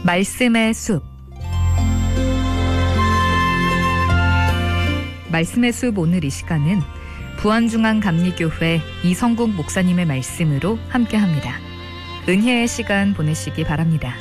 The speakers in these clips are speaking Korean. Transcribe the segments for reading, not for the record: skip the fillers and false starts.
말씀의 숲. 말씀의 숲 오늘 이 시간은 부안중앙감리교회 이성국 목사님의 말씀으로 함께합니다. 은혜의 시간 보내시기 바랍니다.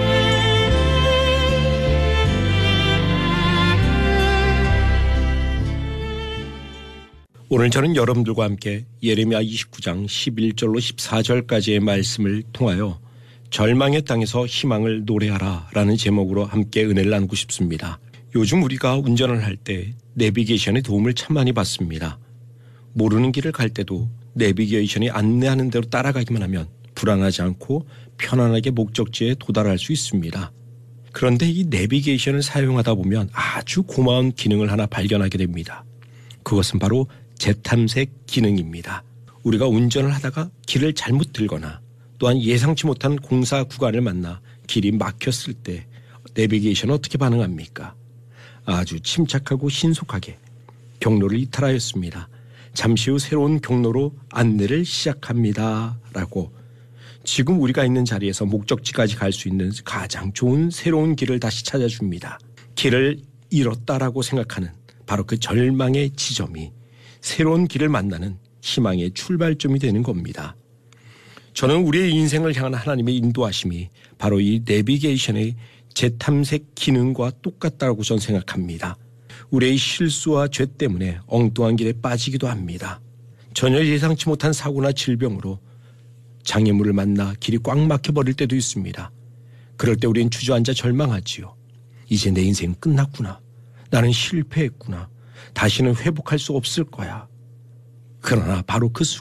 오늘 저는 여러분들과 함께 예레미야 29장 11절로 14절까지의 말씀을 통하여 절망의 땅에서 희망을 노래하라 라는 제목으로 함께 은혜를 나누고 싶습니다. 요즘 우리가 운전을 할 때 내비게이션의 도움을 참 많이 받습니다. 모르는 길을 갈 때도 내비게이션이 안내하는 대로 따라가기만 하면 불안하지 않고 편안하게 목적지에 도달할 수 있습니다. 그런데 이 내비게이션을 사용하다 보면 아주 고마운 기능을 하나 발견하게 됩니다. 그것은 바로 재탐색 기능입니다. 우리가 운전을 하다가 길을 잘못 들거나 또한 예상치 못한 공사 구간을 만나 길이 막혔을 때 내비게이션은 어떻게 반응합니까? 아주 침착하고 신속하게 경로를 이탈하였습니다. 잠시 후 새로운 경로로 안내를 시작합니다. 라고 지금 우리가 있는 자리에서 목적지까지 갈 수 있는 가장 좋은 새로운 길을 다시 찾아줍니다. 길을 잃었다라고 생각하는 바로 그 절망의 지점이 새로운 길을 만나는 희망의 출발점이 되는 겁니다. 저는 우리의 인생을 향한 하나님의 인도하심이 바로 이 내비게이션의 재탐색 기능과 똑같다고 저는 생각합니다. 우리의 실수와 죄 때문에 엉뚱한 길에 빠지기도 합니다. 전혀 예상치 못한 사고나 질병으로 장애물을 만나 길이 꽉 막혀버릴 때도 있습니다. 그럴 때 우리는 주저앉아 절망하지요. 이제 내 인생은 끝났구나. 나는 실패했구나. 다시는 회복할 수 없을 거야. 그러나 바로 그 순간